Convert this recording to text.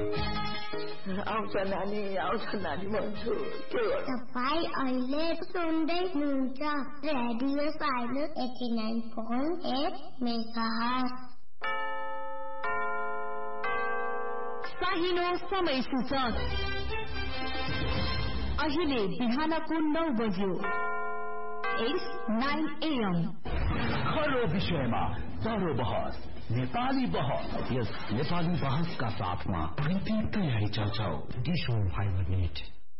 आउँछ नानी भन्छु के गर्नु तपाईँ अहिले सुन्दै हुनुहुन्छ रेडियो साइलेन्ट 89.8 मेगाहर्ज साहिनो समय सूचक अहिले बिहानको 9 बज्यो 9 AM खरो विषयमा चारो बहस नेपाली बहस यस नेपाली बहसका साथमा तयारी चल्छौ डिशो 5 मिनट